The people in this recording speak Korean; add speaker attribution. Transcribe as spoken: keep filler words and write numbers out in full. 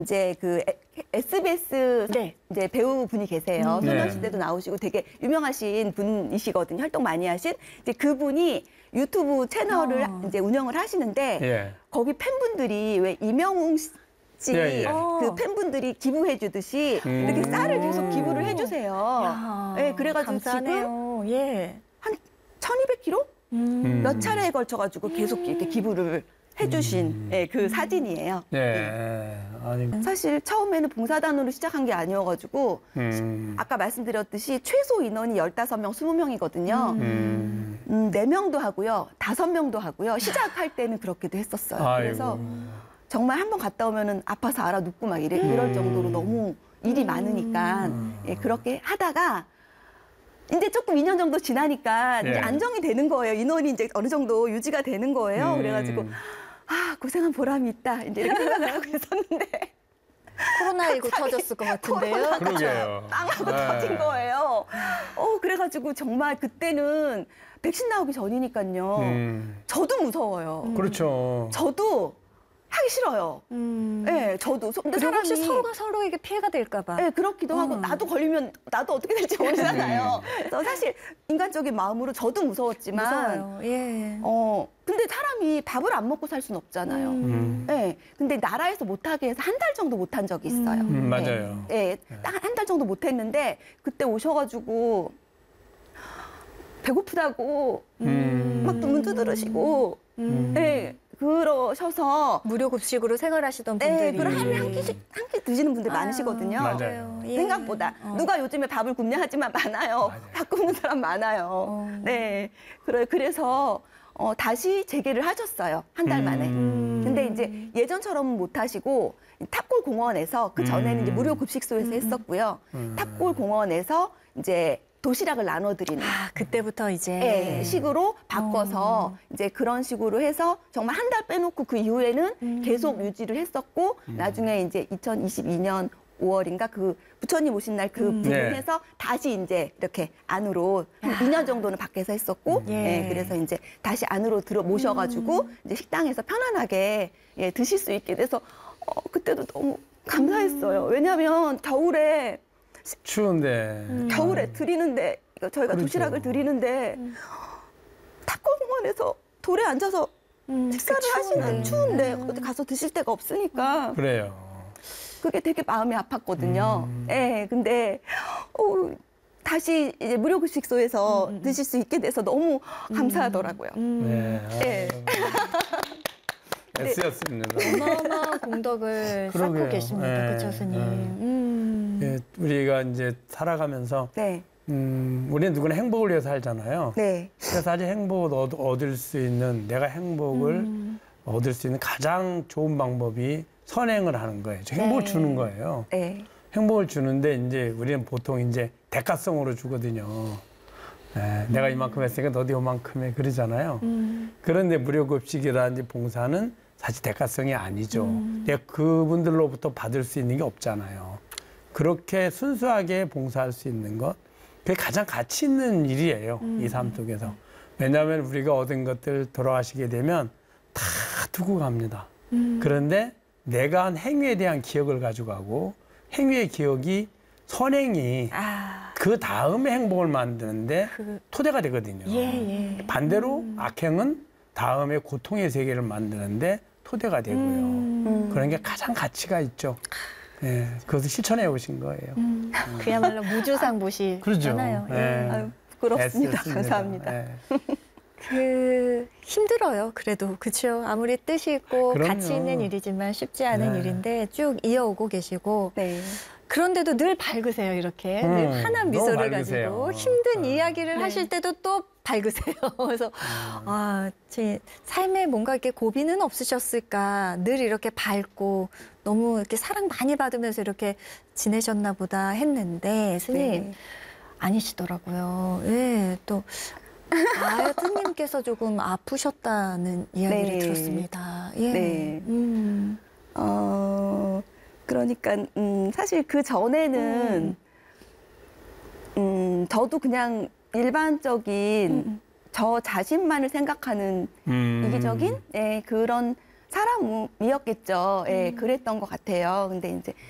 Speaker 1: 이제 그 에스비에스
Speaker 2: 네.
Speaker 1: 이제 배우분이 계세요.
Speaker 3: 음.
Speaker 1: 소녀시대도 나오시고 되게 유명하신 분이시거든요. 활동 많이 하신. 이제 그분이 유튜브 채널을
Speaker 2: 어.
Speaker 1: 이제 운영을 하시는데
Speaker 3: 예.
Speaker 1: 거기 팬분들이 왜 이명웅 씨
Speaker 3: 예, 예.
Speaker 1: 그 팬분들이 기부해 주듯이
Speaker 3: 음.
Speaker 1: 이렇게 쌀을 계속 기부를 해 주세요.
Speaker 2: 야,
Speaker 1: 네, 그래가지고
Speaker 2: 감사하네요. 예.
Speaker 1: 한 천이백 킬로그램
Speaker 2: 음.
Speaker 1: 몇 차례에 걸쳐 가지고 계속 이렇게 기부를 해 주신
Speaker 3: 음.
Speaker 1: 예, 그 사진이에요.
Speaker 3: 예. 아니.
Speaker 1: 사실 처음에는 봉사단으로 시작한 게 아니어가지고
Speaker 3: 음.
Speaker 1: 아까 말씀드렸듯이 최소 인원이 열다섯 명, 스무 명이거든요.
Speaker 3: 음.
Speaker 1: 음, 네 명도 하고요. 다섯 명도 하고요. 시작할 때는 그렇게도 했었어요.
Speaker 3: 아이고.
Speaker 1: 그래서 정말 한 번 갔다 오면은 아파서 알아 눕고 막 이래, 이럴 정도로 너무 일이 많으니까 예, 그렇게 하다가 이제 조금 이 년 정도 지나니까
Speaker 3: 예.
Speaker 1: 이제 안정이 되는 거예요. 인원이 이제 어느 정도 유지가 되는 거예요.
Speaker 3: 음.
Speaker 1: 그래가지고 아, 고생한 보람이 있다. 이제 이렇게 생각을 하고 있었는데
Speaker 2: 코로나십구 터졌을 것 같은데요.
Speaker 3: 그러게요.
Speaker 1: 빵 하고
Speaker 3: 네.
Speaker 1: 터진 거예요. 어, 그래가지고 정말 그때는 백신 나오기 전이니까요.
Speaker 3: 음.
Speaker 1: 저도 무서워요.
Speaker 3: 그렇죠.
Speaker 1: 저도 하기 싫어요.
Speaker 2: 음.
Speaker 1: 네, 저도. 근데
Speaker 2: 그리고 혹시
Speaker 1: 사람이
Speaker 2: 서로가 서로에게 피해가 될까 봐.
Speaker 1: 네, 그렇기도 하고
Speaker 2: 음.
Speaker 1: 나도 걸리면 나도 어떻게 될지 모르잖아요. 그래서 사실 인간적인 마음으로 저도 무서웠지만
Speaker 2: 무서워요. 예.
Speaker 1: 어, 근데 사람이 밥을 안 먹고 살 수는 없잖아요.
Speaker 3: 음.
Speaker 1: 네, 근데 나라에서 못하게 해서 한 달 정도 못한 적이 있어요.
Speaker 3: 음, 맞아요.
Speaker 1: 네, 딱 한 달 정도 못했는데 그때 오셔가지고 배고프다고
Speaker 3: 음.
Speaker 1: 막 문 두드리시고
Speaker 2: 음.
Speaker 1: 네, 그러셔서
Speaker 2: 무료 급식으로 생활하시던
Speaker 1: 네,
Speaker 2: 분들이.
Speaker 1: 그걸 하루에 한 끼씩 한 끼 드시는 분들
Speaker 2: 아유,
Speaker 1: 많으시거든요.
Speaker 3: 맞아요.
Speaker 2: 예.
Speaker 1: 생각보다
Speaker 2: 어.
Speaker 1: 누가 요즘에 밥을 굶냐 하지만 많아요.
Speaker 3: 맞아요.
Speaker 1: 밥 굶는 사람 많아요.
Speaker 2: 어.
Speaker 1: 네, 그래 그래서 어, 다시 재개를 하셨어요. 한 달 만에.
Speaker 3: 음.
Speaker 1: 근데 이제 예전처럼은 못 하시고 탑골 공원에서 그 전에는 이제
Speaker 3: 음.
Speaker 1: 무료 급식소에서 했었고요.
Speaker 3: 음.
Speaker 1: 탑골 공원에서 이제 도시락을 나눠드리는
Speaker 2: 아, 그때부터 이제.
Speaker 1: 예, 식으로 바꿔서
Speaker 2: 어.
Speaker 1: 이제 그런 식으로 해서 정말 한 달 빼놓고 그 이후에는
Speaker 2: 음.
Speaker 1: 계속 유지를 했었고 나중에 이제 이천이십이 년 오월인가 그 부처님 오신 날 그
Speaker 2: 음.
Speaker 1: 부분에서 다시 이제 이렇게 안으로 한 이 년 정도는 밖에서 했었고
Speaker 2: 예.
Speaker 1: 예, 그래서 이제 다시 안으로 들어 모셔가지고 이제 식당에서 편안하게 예, 드실 수 있게 돼서 어, 그때도 너무 감사했어요. 왜냐하면 겨울에
Speaker 3: 추운데.
Speaker 1: 겨울에 드리는데 이거 저희가
Speaker 3: 그렇죠.
Speaker 1: 도시락을 드리는데 탑골공원에서 돌에 앉아서
Speaker 2: 음,
Speaker 1: 식사를
Speaker 2: 그
Speaker 1: 하시는
Speaker 2: 추운데.
Speaker 1: 추운데 어디 가서 드실 데가 없으니까
Speaker 3: 그래요.
Speaker 1: 그게 되게 마음이 아팠거든요.
Speaker 3: 음.
Speaker 1: 예, 근데 어, 다시 이제 무료 급식소에서
Speaker 2: 음, 음.
Speaker 1: 드실 수 있게 돼서 너무 감사하더라고요.
Speaker 2: 음.
Speaker 3: 네.
Speaker 1: 예.
Speaker 3: 아유, 애쓰였습니다.
Speaker 2: 어마어마한 공덕을 쌓고
Speaker 3: 그러게요.
Speaker 2: 계십니다.
Speaker 3: 예,
Speaker 2: 그쵸, 스님.
Speaker 3: 예.
Speaker 2: 음.
Speaker 3: 예, 우리가 이제 살아가면서
Speaker 1: 네,
Speaker 3: 음, 우리는 누구나 행복을 위해서 살잖아요.
Speaker 1: 네,
Speaker 3: 그래서 사실 행복을 얻, 얻을 수 있는 내가 행복을
Speaker 2: 음.
Speaker 3: 얻을 수 있는 가장 좋은 방법이 선행을 하는 거예요. 행복을
Speaker 1: 네.
Speaker 3: 주는 거예요.
Speaker 1: 네,
Speaker 3: 행복을 주는데 이제 우리는 보통 이제 대가성으로 주거든요. 예, 내가 이만큼 했으니까 너도 이만큼 해 그러잖아요.
Speaker 2: 음.
Speaker 3: 그런데 무료급식이라든지 봉사는 사실 대가성이 아니죠.
Speaker 2: 음.
Speaker 3: 내가 그분들로부터 받을 수 있는 게 없잖아요. 그렇게 순수하게 봉사할 수 있는 것, 그게 가장 가치 있는 일이에요.
Speaker 2: 음.
Speaker 3: 이 삶 속에서. 왜냐하면 우리가 얻은 것들 돌아가시게 되면 다 두고 갑니다.
Speaker 2: 음.
Speaker 3: 그런데 내가 한 행위에 대한 기억을 가지고 가고 행위의 기억이 선행이
Speaker 2: 아,
Speaker 3: 그 다음에 행복을 만드는데
Speaker 2: 그,
Speaker 3: 토대가 되거든요.
Speaker 2: 예, 예.
Speaker 3: 반대로 악행은 다음에 고통의 세계를 만드는데 토대가 되고요.
Speaker 2: 음.
Speaker 3: 그런 게 가장 가치가 있죠. 예, 그것을 실천해 오신 거예요.
Speaker 2: 음. 그야말로 무주상 보시잖아요.
Speaker 3: 그러죠.
Speaker 2: 예.
Speaker 3: 예.
Speaker 1: 아유, 부끄럽습니다.
Speaker 3: 애쓰셨습니다.
Speaker 1: 감사합니다.
Speaker 3: 예.
Speaker 2: 그 힘들어요. 그래도 그렇죠. 아무리 뜻이 있고
Speaker 3: 그럼요.
Speaker 2: 가치 있는 일이지만 쉽지 않은
Speaker 3: 네.
Speaker 2: 일인데 쭉 이어오고 계시고
Speaker 1: 네,
Speaker 2: 그런데도 늘 밝으세요. 이렇게
Speaker 3: 음,
Speaker 2: 늘 환한
Speaker 3: 너무
Speaker 2: 미소를
Speaker 3: 밝으세요.
Speaker 2: 가지고 힘든
Speaker 3: 어.
Speaker 2: 이야기를
Speaker 1: 네.
Speaker 2: 하실 때도 또 밝으세요. 그래서
Speaker 3: 음.
Speaker 2: 아, 제 삶에 뭔가 이렇게 고비는 없으셨을까? 늘 이렇게 밝고 너무 이렇게 사랑 많이 받으면서 이렇게 지내셨나 보다 했는데 스님
Speaker 1: 네.
Speaker 2: 아니시더라고요. 예, 또 아야트님께서 조금 아프셨다는 이야기를
Speaker 1: 네.
Speaker 2: 들었습니다. 예.
Speaker 1: 네.
Speaker 2: 음.
Speaker 1: 어, 그러니까 음, 사실 그 전에는 음, 저도 그냥 일반적인
Speaker 2: 음.
Speaker 1: 저 자신만을 생각하는
Speaker 3: 음.
Speaker 1: 이기적인 예, 그런 사람이었겠죠. 예, 그랬던 것 같아요. 근데 이제